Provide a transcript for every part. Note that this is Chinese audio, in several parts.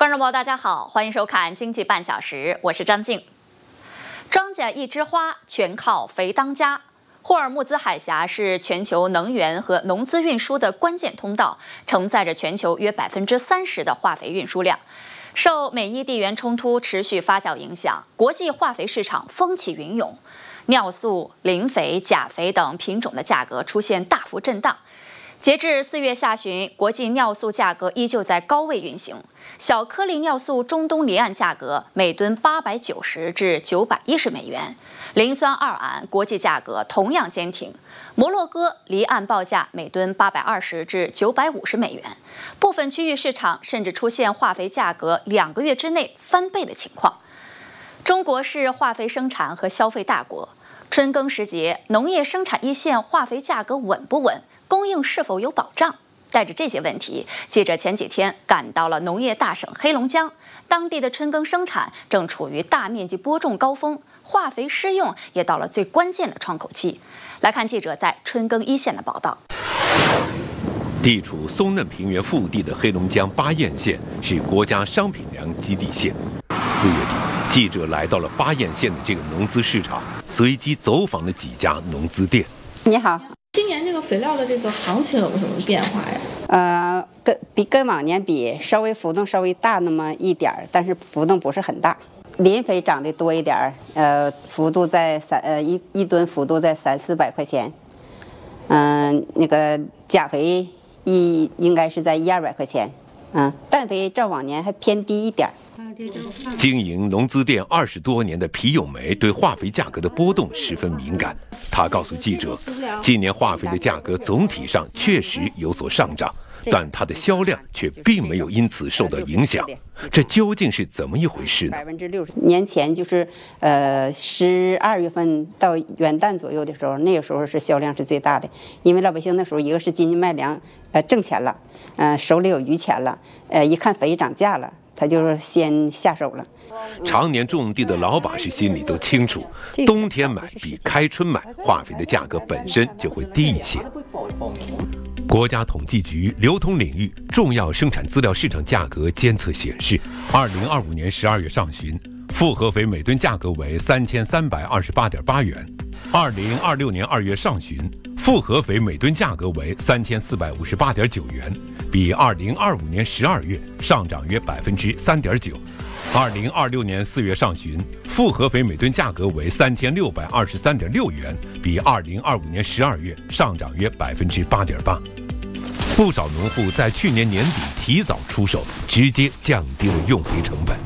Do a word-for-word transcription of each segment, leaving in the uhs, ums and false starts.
观众朋友，大家好，欢迎收看《经济半小时》，我是张静。庄稼一枝花，全靠肥当家。霍尔木兹海峡是全球能源和农资运输的关键通道，承载着全球约百分之三十的化肥运输量。受美伊地缘冲突持续发酵影响，国际化肥市场风起云涌，尿素、磷肥、钾肥等品种的价格出现大幅震荡。截至四月下旬，国际尿素价格依旧在高位运行。小颗粒尿素中东离岸价格每吨八百九十至九百一十美元，磷酸二铵国际价格同样坚挺。摩洛哥离岸报价每吨八百二十至九百五十美元，部分区域市场甚至出现化肥价格两个月之内翻倍的情况。中国是化肥生产和消费大国，春耕时节，农业生产一线化肥价格稳不稳？供应是否有保障？带着这些问题，记者前几天赶到了农业大省黑龙江，当地的春耕生产正处于大面积播种高峰，化肥施用也到了最关键的窗口期。来看记者在春耕一线的报道。 地处松嫩平原腹地的黑龙江巴彦县是国家商品粮基地县。四月底，记者来到了巴彦县的这个农资市场，随机走访了几家农资店。 你好。 今年这个肥料的这个行情有什么变化呀？ 呃，跟比跟往年比，稍微浮动稍微大那么一点儿，但是浮动不是很大。磷肥涨得多一点儿，呃，幅度在三呃一一吨幅度在三四百块钱。嗯、呃，那个钾肥一应该是在一二百块钱。嗯，氮肥照往年还偏低一点儿。 经营农资店二十多年的皮永梅对化肥价格的波动十分敏感。他告诉记者，今年化肥的价格总体上确实有所上涨，但它的销量却并没有因此受到影响。这究竟是怎么一回事呢？ 百分之六十。年前就是呃十二月份到元旦左右的时候，那个时候是销量是最大的，因为老百姓那时候一个是金鸡卖粮，呃挣钱了，呃手里有余钱了，呃一看肥涨价了。他就是先下手了。 常年种地的老把式心里都清楚，冬天买比开春买化肥的价格本身就会低一些。国家统计局流通领域重要生产资料市场价格监测显示，二零二五年十二月上旬，复合肥每吨价格为三千三百二十八点八元；二零二六年二月上旬，复合肥每吨价格为三千四百五十八点九元，比二零二五年十二月上涨约百分之三点九。二零二六年四月上旬，复合肥每吨价格为三千六百二十三点六元，比二零二五年十二月上涨约百分之八点八。不少农户在去年年底提早出手，直接降低了用肥成本。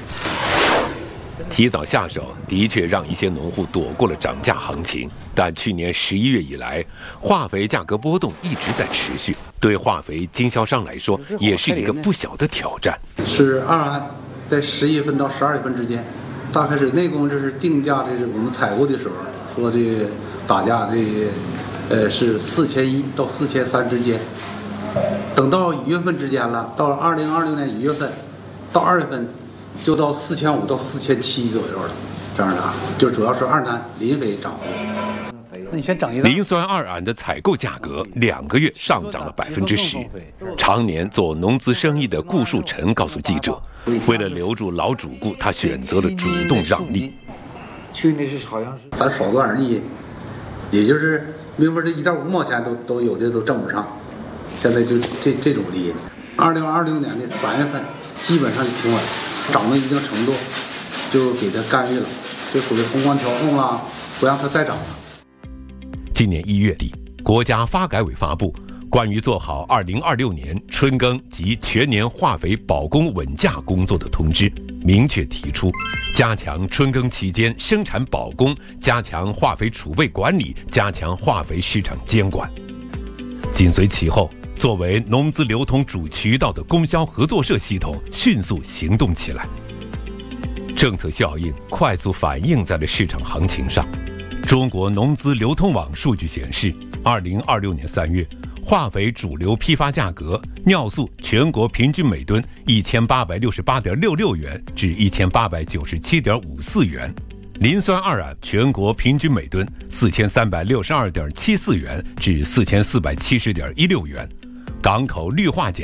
提早下手的确让一些农户躲过了涨价行情，但去年十一月以来，化肥价格波动一直在持续，对化肥经销商来说也是一个不小的挑战。 是二铵在十一月份到十二月份之间，大概是内供这是定价，这是我们采购的时候说这个打价这个呃是四千一到四千三之间，等到一月份之间了，到二零二六年一月份到二月份。就到四千五到四千七左右了，这样的啊，就主要是二铵磷肥涨幅。 那你先整一磷酸二铵的采购价格两个月上涨了百分之十。常年做农资生意的顾树臣告诉记者，为了留住老主顾，他选择了主动让利。 去年是好像是咱少赚点利益，也就是明明这一点五毛钱都都有的都挣不上，现在就这这种利益。二零二六年的三月份基本上就平稳。涨到一定程度，就给它干预了，就属于宏观调控了，不让它再涨了。 今年一月底，国家发改委发布关于做好二零二六年春耕及全年化肥保供稳价工作的通知，明确提出，加强春耕期间生产保供，加强化肥储备管理，加强化肥市场监管。紧随其后，作为农资流通主渠道的供销合作社系统迅速行动起来，政策效应快速反映在了市场行情上。中国农资流通网数据显示，二零二六年三月，化肥主流批发价格，尿素全国平均每吨一千八百六十八点六六元至一千八百九十七点五四元。磷酸二铵全国平均每吨四千三百六十二点七四元至四千四百七十点一六元，港口氯化钾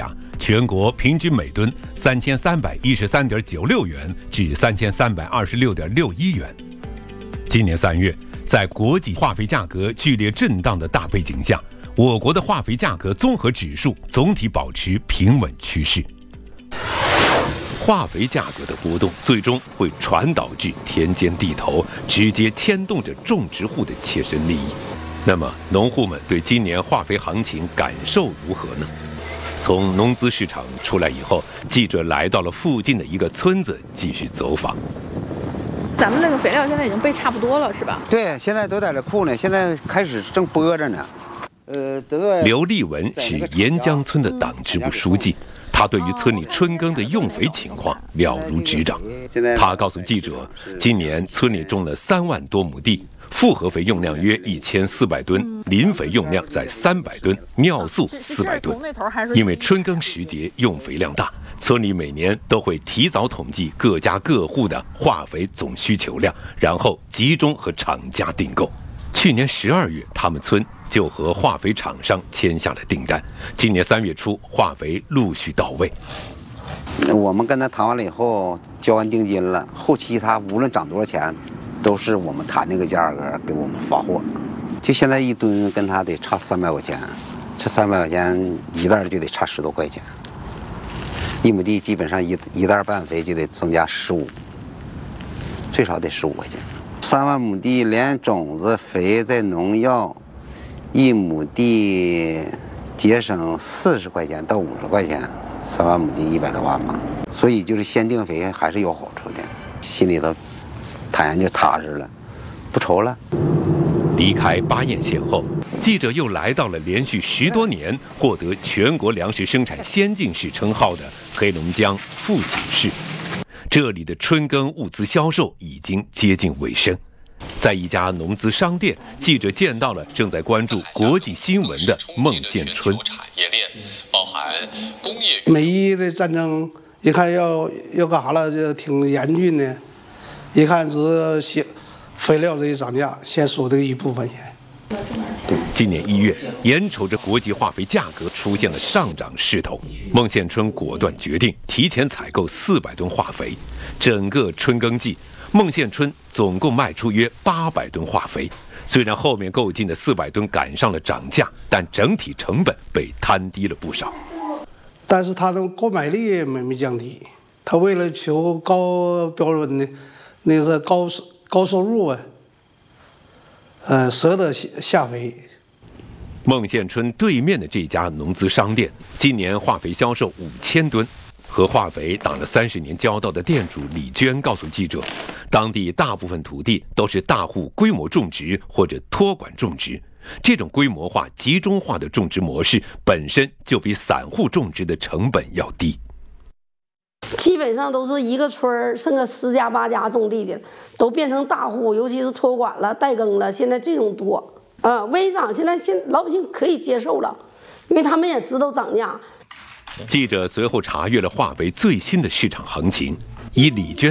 全国平均每吨三千三百一十三点九六元至三千三百二十六点六一元。今年三月，在国际化肥价格剧烈震荡的大背景下，我国的化肥价格综合指数总体保持平稳趋势。化肥价格的波动最终会传导至田间地头，直接牵动着种植户的切身利益。那么，农户们对今年化肥行情感受如何呢？从农资市场出来以后，记者来到了附近的一个村子，继续走访。 咱们那个肥料现在已经备差不多了，是吧？ 对，现在都在这库呢，现在开始正播着呢。呃，得刘立文是沿江村的党支部书记。他对于村里春耕的用肥情况了如指掌。他告诉记者，今年村里种了三万多亩地，复合肥用量约一千四百吨，磷肥用量在三百吨，尿素四百吨。因为春耕时节用肥量大，村里每年都会提早统计各家各户的化肥总需求量，然后集中和厂家订购。去年十二月，他们村就和化肥厂商签下了订单。今年三月初，化肥陆续到位。 我们跟他谈完了以后，交完定金了，后期他无论涨多少钱，都是我们谈那个价格给我们发货。就现在一吨跟他得差三百块钱，这三百块钱一袋就得差十多块钱。一亩地基本上一一袋半肥就得增加十五，最少得十五块钱。三万亩地连种子、肥再农药，一亩地节省四十块钱到五十块钱，三万亩地一百多万吧。所以就是先定肥还是有好处的，心里头坦然就踏实了，不愁了。 离开巴彦县后，记者又来到了连续十多年获得全国粮食生产先进市称号的黑龙江富锦市。这里的春耕物资销售已经接近尾声。在一家农资商店，记者见到了正在关注国际新闻的孟宪春。 产业链包含工业。 美伊的战争，一看要要干啥了，就挺严峻的。一看是些肥料的涨价，先收的一部分钱。 今年一月，眼瞅着国际化肥价格出现了上涨势头，孟宪春果断决定提前采购四百吨化肥。整个春耕季，孟宪春总共卖出约八百吨化肥。虽然后面购进的四百吨赶上了涨价，但整体成本被摊低了不少。 但是他的购买力没没降低，他为了求高标准的，那是高高收入啊。呃，舍得下肥。 孟宪春对面的这家农资商店，今年化肥销售五千吨。和化肥打了三十年交道的店主李娟告诉记者，当地大部分土地都是大户规模种植或者托管种植，这种规模化、集中化的种植模式本身就比散户种植的成本要低。 基本上都是一个村儿剩个十家八家种地的，都变成大户，尤其是托管了、代耕了，现在这种多。啊，微涨现在现老百姓可以接受了，因为他们也知道涨价。 记者随后查阅了化肥最新的市场行情，以李娟